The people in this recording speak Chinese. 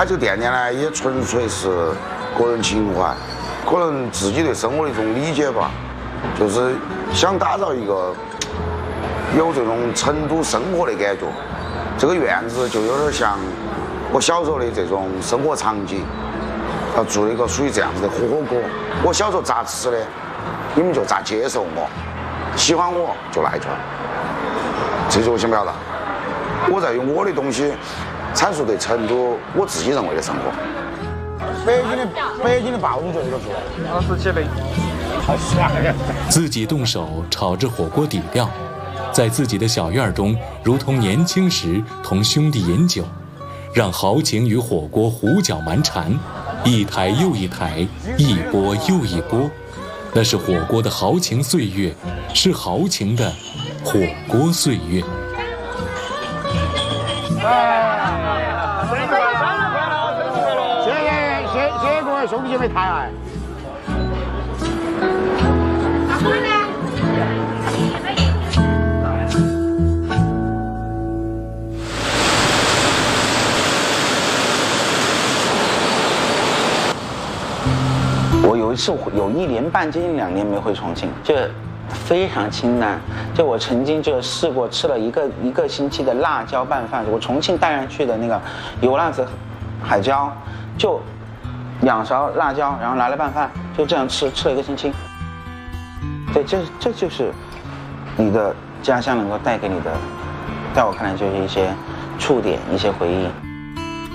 开这个店呢，也纯粹是个人情怀，可能自己对生活的一种理解吧，就是想打造一个有这种成都生活的感觉。这个院子就有点像我小时候的这种生活场景，要做一个属于这样子的火锅。我小时候咋吃的，你们就咋接受我，喜欢我就来这儿。这就是我想表达。我在用我的东西阐述对成都我自己认为的生活。北京的暴雨就这个做，老师起来，好帅呀！ 自己动手炒制火锅底料，在自己的小院中，如同年轻时同兄弟饮酒，让豪情与火锅胡搅蛮缠，一台又一台，一锅又一锅，那是火锅的豪情岁月，是豪情的火锅岁月。 谢各位兄弟姐妹抬爱。 我有一次有1年半，接近2年没回重庆，就非常清淡。就我曾经就试过吃了一个星期的辣椒拌饭，我重庆带上去的那个油辣子海椒，就2勺辣椒，然后拿来拌饭，就这样吃了1个星期。对，这就是你的家乡能够带给你的，在我看来就是一些触点，一些回忆。